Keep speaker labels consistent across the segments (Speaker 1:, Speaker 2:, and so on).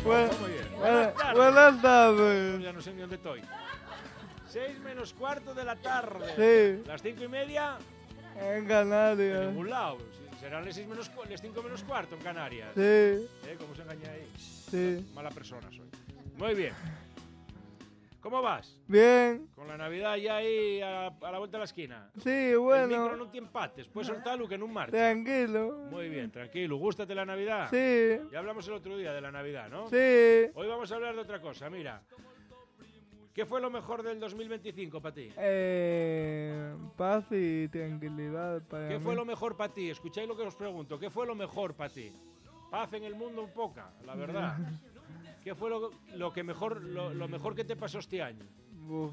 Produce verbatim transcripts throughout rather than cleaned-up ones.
Speaker 1: Muy bien. Buenas tardes.
Speaker 2: Buenas tardes.
Speaker 1: Ya no sé ni dónde estoy. Seis menos cuarto de la tarde.
Speaker 2: Sí.
Speaker 1: Las cinco y media.
Speaker 2: En Canarias.
Speaker 1: En ningún lado. Serán las seis menos las cinco menos cuarto en Canarias.
Speaker 2: Sí.
Speaker 1: ¿Eh? ¿Cómo se engaña ahí?
Speaker 2: Sí.
Speaker 1: Mala persona soy. Muy bien. ¿Cómo vas?
Speaker 2: Bien.
Speaker 1: Con la Navidad ya ahí a, a la vuelta de la esquina.
Speaker 2: Sí, bueno.
Speaker 1: El micro no te empates, puedes soltarlo que no marcha.
Speaker 2: Tranquilo.
Speaker 1: Muy bien, tranquilo. ¿Gústate la Navidad?
Speaker 2: Sí.
Speaker 1: Ya hablamos el otro día de la Navidad, ¿no?
Speaker 2: Sí.
Speaker 1: Hoy vamos a hablar de otra cosa, mira. ¿Qué fue lo mejor del dos mil veinticinco para ti?
Speaker 2: Eh, paz y tranquilidad para
Speaker 1: ¿Qué
Speaker 2: mí.
Speaker 1: fue lo mejor para ti? Escucháis lo que os pregunto. ¿Qué fue lo mejor para ti? Paz en el mundo un poco, la verdad. ¿Qué fue lo, lo que mejor, lo, lo mejor que te pasó este año?
Speaker 2: Uf.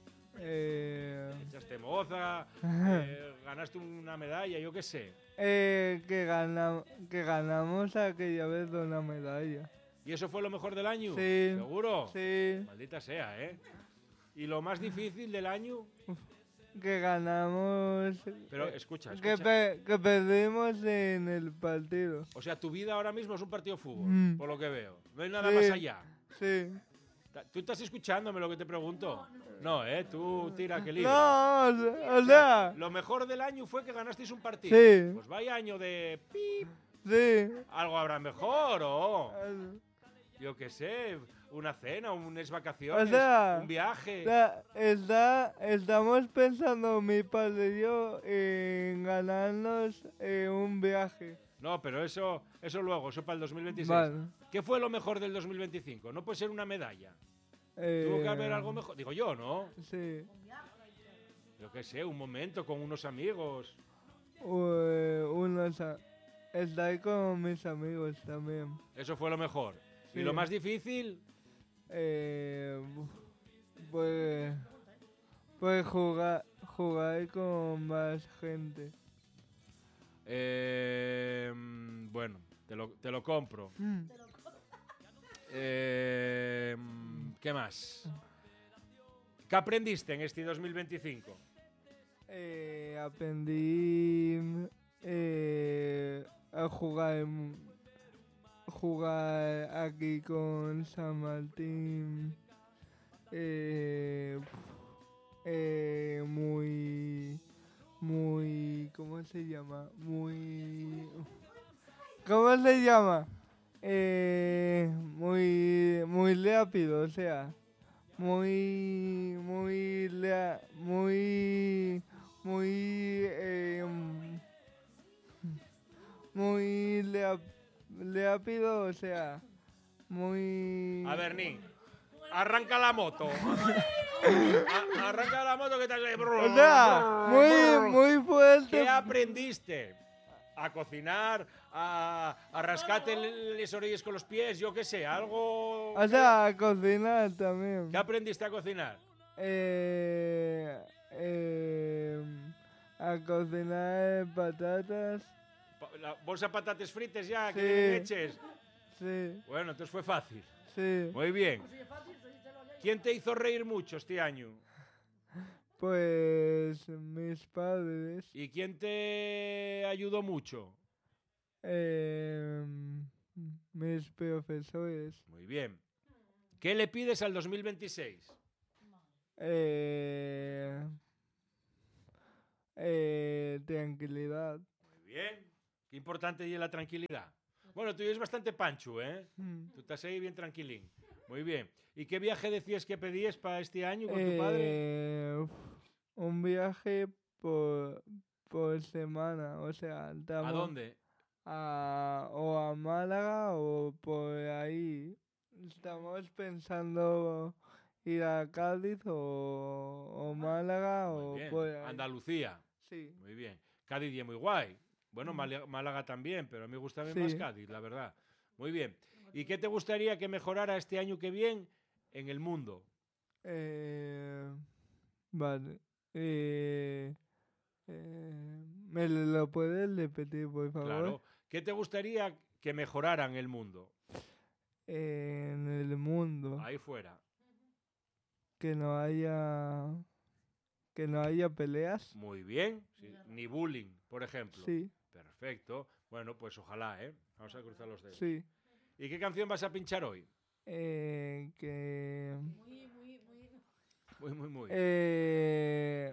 Speaker 2: Eh,
Speaker 1: Echaste moza, eh, ganaste una medalla, yo qué sé.
Speaker 2: eh, que, gana, que ganamos aquella vez una medalla.
Speaker 1: ¿Y eso fue lo mejor del año?
Speaker 2: Sí.
Speaker 1: ¿Seguro?
Speaker 2: Sí.
Speaker 1: Maldita sea, ¿eh? ¿Y lo más difícil del año?
Speaker 2: Que ganamos.
Speaker 1: Pero
Speaker 2: eh,
Speaker 1: escucha,
Speaker 2: Que,
Speaker 1: escucha.
Speaker 2: pe que perdimos en el partido.
Speaker 1: O sea, tu vida ahora mismo es un partido de fútbol,
Speaker 2: Mm.
Speaker 1: por lo que veo. No hay nada
Speaker 2: Sí.
Speaker 1: más allá.
Speaker 2: Sí.
Speaker 1: Ta- ¿Tú estás escuchándome lo que te pregunto? No, ¿eh? Tú tira que libre.
Speaker 2: No, o sea, o sea,
Speaker 1: Lo mejor del año fue que ganasteis un partido.
Speaker 2: Sí.
Speaker 1: Pues vaya año de pip.
Speaker 2: sí.
Speaker 1: Algo habrá mejor, o
Speaker 2: Eh,
Speaker 1: yo qué sé, una cena, unas vacaciones,
Speaker 2: O sea,
Speaker 1: un viaje.
Speaker 2: está, está, estamos pensando mi padre y yo en ganarnos eh, un viaje.
Speaker 1: No, pero eso, eso luego, eso para el dos mil veintiséis.
Speaker 2: Vale.
Speaker 1: ¿Qué fue lo mejor del dos mil veinticinco? No puede ser una medalla.
Speaker 2: Eh,
Speaker 1: Tuvo que haber algo mejor. Digo yo, ¿no?
Speaker 2: Sí.
Speaker 1: Yo qué sé, un momento con unos amigos.
Speaker 2: Eh, unos a- Estar con mis amigos también.
Speaker 1: Eso fue lo mejor.
Speaker 2: Sí.
Speaker 1: ¿Y lo más difícil?
Speaker 2: Eh, pues, pues jugar, jugar con más gente.
Speaker 1: Eh, mm, bueno, te lo, te lo compro. Eh, mm, ¿Qué más? ¿Qué aprendiste en este dos mil veinticinco?
Speaker 2: Eh, aprendí eh, a jugar, jugar aquí con San Martín. Eh, eh, muy, muy, ¿cómo se llama? Muy, ¿cómo se llama? Eh, muy, muy rápido, o sea, muy, muy, lea- muy, muy, eh, muy lea- rápido, o sea, muy...
Speaker 1: A ver, Nin, arranca la moto. A- arranca la moto que te...
Speaker 2: O sea, muy, muy fuerte.
Speaker 1: ¿Qué aprendiste? A cocinar, a, a rascarte las orillas con los pies, yo qué sé, algo...
Speaker 2: O sea, a cocinar también.
Speaker 1: ¿Qué aprendiste a cocinar?
Speaker 2: Eh, eh, a cocinar patatas.
Speaker 1: Pa- La bolsa de patatas fritas ya, que
Speaker 2: Sí.
Speaker 1: vienen hechas.
Speaker 2: Sí,
Speaker 1: Bueno, entonces fue fácil.
Speaker 2: sí.
Speaker 1: Muy bien. ¿Quién te hizo reír mucho este año?
Speaker 2: Pues mis padres.
Speaker 1: ¿Y quién te ayudó mucho?
Speaker 2: Eh, mis profesores.
Speaker 1: Muy bien. ¿Qué le pides al dos mil veintiséis?
Speaker 2: Eh, eh, tranquilidad.
Speaker 1: Muy bien. Qué importante es la tranquilidad. Bueno, tú eres bastante pancho, ¿eh?
Speaker 2: Mm.
Speaker 1: Tú estás ahí bien tranquilín. Muy bien. ¿Y qué viaje decías que pedías para este año con tu padre?
Speaker 2: Eh, uf, un viaje por, por semana, o sea,
Speaker 1: ¿A
Speaker 2: estamos
Speaker 1: dónde?
Speaker 2: a- o a Málaga o por ahí. Estamos pensando ir a Cádiz o, o Málaga
Speaker 1: Muy
Speaker 2: o
Speaker 1: bien.
Speaker 2: por ahí.
Speaker 1: Andalucía.
Speaker 2: Sí,
Speaker 1: Muy bien. Cádiz y es muy guay. Bueno, Málaga Málaga también, pero a mí me gusta
Speaker 2: Sí.
Speaker 1: más Cádiz, la verdad. Muy bien. ¿Y qué te gustaría que mejorara este año que viene en el mundo?
Speaker 2: eh, vale. Eh, eh, ¿me lo puedes repetir, por favor?
Speaker 1: Claro. ¿Qué te gustaría que mejorara en el mundo?
Speaker 2: En el mundo.
Speaker 1: Ahí fuera.
Speaker 2: Que no haya que no haya peleas.
Speaker 1: Muy bien. Sí. Ni bullying, por ejemplo.
Speaker 2: Sí,
Speaker 1: Perfecto. Bueno, pues ojalá, ¿eh? Vamos a cruzar los dedos.
Speaker 2: sí.
Speaker 1: ¿Y qué canción vas a pinchar hoy?
Speaker 2: Eh, que...
Speaker 3: Muy, muy, muy.
Speaker 1: Muy, muy, muy.
Speaker 2: Eh,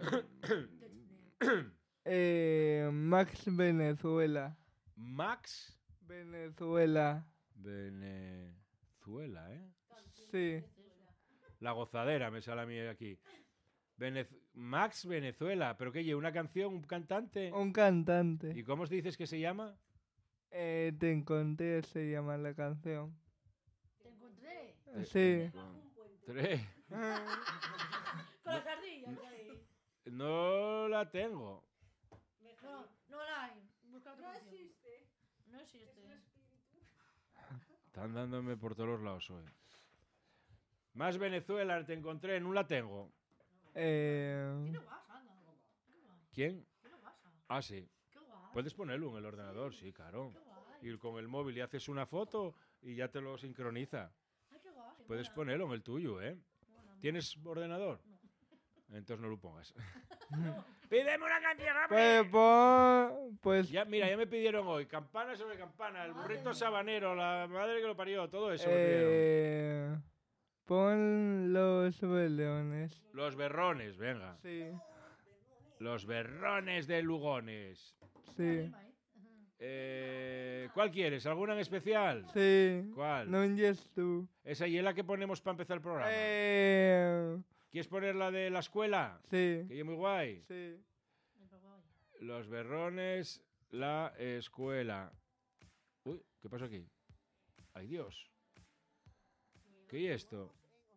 Speaker 2: eh, Max Venezuela.
Speaker 1: Max
Speaker 2: Venezuela.
Speaker 1: Venezuela, ¿eh?
Speaker 2: Sí.
Speaker 1: La gozadera me sale a mí aquí. Venez- Max Venezuela. ¿Pero qué lleva? ¿Una canción? ¿Un cantante?
Speaker 2: Un cantante.
Speaker 1: ¿Y cómo os dices que se llama?
Speaker 2: Eh, Te encontré, se llama la canción.
Speaker 3: Te encontré.
Speaker 2: Sí.
Speaker 1: Tres.
Speaker 3: Con las ardillas ahí.
Speaker 1: No la tengo.
Speaker 3: No, no la hay. Busca otra no existe. No existe.
Speaker 1: Están dándome por todos los lados hoy. Más Venezuela, te encontré, no la tengo.
Speaker 2: Eh,
Speaker 3: Tiene WhatsApp, anda. Qué guay.
Speaker 1: ¿Quién?
Speaker 3: Tiene WhatsApp.
Speaker 1: Ah, sí.
Speaker 3: Qué guay.
Speaker 1: Puedes ponerlo en el ordenador, sí, claro.
Speaker 3: Qué guay.
Speaker 1: Y con el móvil y haces una foto y ya te lo sincroniza.
Speaker 3: Ay, qué guay.
Speaker 1: Puedes
Speaker 3: Mola.
Speaker 1: ponerlo en el tuyo, ¿eh?
Speaker 3: Mola, mola.
Speaker 1: ¿Tienes ordenador?
Speaker 3: No.
Speaker 1: Entonces no lo pongas. ¡Pídeme una canción,
Speaker 2: pues,
Speaker 1: hombre!
Speaker 2: pon- pues
Speaker 1: Ya, mira, ya me pidieron hoy campana sobre campana, el burrito sabanero, la madre que lo parió, todo eso me pidieron.
Speaker 2: eh, pon los berrones.
Speaker 1: Los berrones, venga.
Speaker 2: Sí,
Speaker 1: Los berrones de Lugones.
Speaker 2: sí,
Speaker 3: Rima, ¿eh? Ujú.
Speaker 1: Eh, ¿Cuál quieres? ¿Alguna en especial?
Speaker 2: sí.
Speaker 1: ¿Cuál?
Speaker 2: No yes tú.
Speaker 1: Esa y es la que ponemos para empezar el programa.
Speaker 2: Eh,
Speaker 1: ¿Quieres poner la de la escuela?
Speaker 2: sí,
Speaker 1: Que es muy guay.
Speaker 2: sí.
Speaker 3: El papá,
Speaker 1: Los berrones, la escuela. Uy, ¿qué pasó aquí? ¡Ay, Dios! ¿Qué es esto?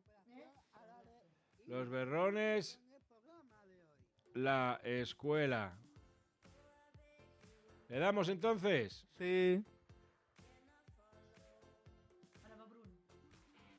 Speaker 1: Los berrones, la escuela. ¿Le damos entonces?
Speaker 2: Sí.